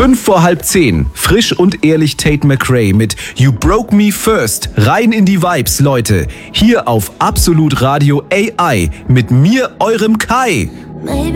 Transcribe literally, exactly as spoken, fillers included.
Fünf vor halb zehn. Frisch und ehrlich Tate McRae mit You Broke Me First. Rein in die Vibes, Leute. Hier auf Absolut Radio A I mit mir, eurem Kai.